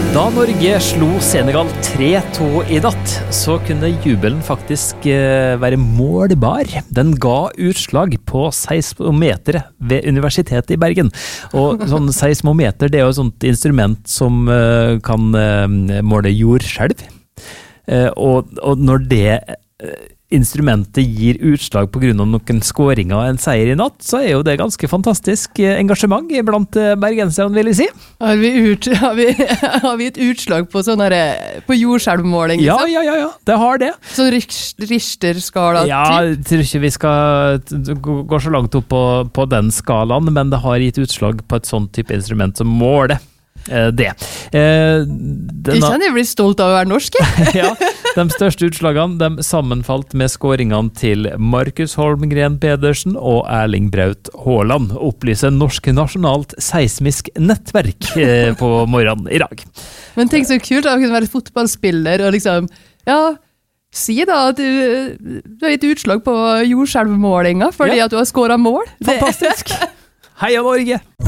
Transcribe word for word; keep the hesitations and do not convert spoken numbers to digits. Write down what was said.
Da Norge slo Senegal tre to i natt, så kunne jubelen faktisk være målbar. Den ga utslag på seismometer ved Universitetet i Bergen. Og sånn seismometer, det er jo et sånt instrument som kan måle jordskjelv. Og, og når det instrumentet gir utslag på grunn av noen skåringer og en seier i natt, så er jo det ganske fantastisk engasjement blant bergenserne, vil jeg si. Har vi, ut, har vi, har vi et utslag på sånne der, på jordskjelvmåling? Ja, ja, ja, ja, det har det. Så Richter-skala? Ja, jeg tror ikke vi skal gå så langt opp på, på den skalaen, men det har gitt utslag på et sånt type instrument som måler det. Eh, jeg kjenner jeg blir stolt av å være norsk. Ja, de største utslagene de sammenfalt med skåringene til Markus Holmgren Pedersen og Erling Braut Haaland, opplyser Norsk Nasjonalt Seismisk Nettverk eh, på morgenen i dag. Men tenk så kult da, å kunne være fotballspiller og liksom, ja, si da at du, du har gitt utslag på jordskjelvmålinga fordi ja. At du har skåret mål. Fantastisk! Heia Norge!